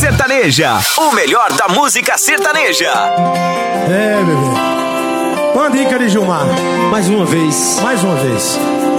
Sertaneja, o melhor da música sertaneja. É, bebê. Uma dica de Gilmar. Mais uma vez.